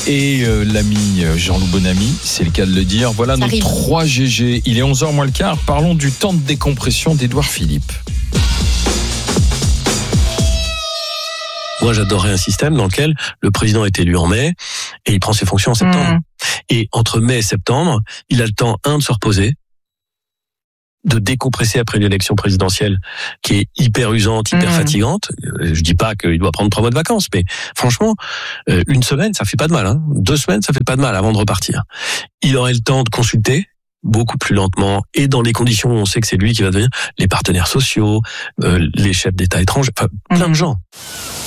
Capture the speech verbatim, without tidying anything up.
et euh, l'ami Jean-Loup Bonamy, c'est le cas de le dire. Voilà nos trois G G. Il est onze heures moins le quart. Parlons du temps de décompression d'Édouard Philippe. Moi, j'adorerais un système dans lequel le président est élu en mai et il prend ses fonctions en septembre. Mmh. Et entre mai et septembre, il a le temps, un, de se reposer, de décompresser après une élection présidentielle qui est hyper usante, hyper mmh. fatigante. Je dis pas qu'il doit prendre trois mois de vacances, mais franchement, une semaine, ça fait pas de mal. Hein. Deux semaines, ça fait pas de mal avant de repartir. Il aurait le temps de consulter beaucoup plus lentement et dans les conditions où on sait que c'est lui qui va devenir les partenaires sociaux, euh, les chefs d'État étrangers, enfin, plein mmh. de gens.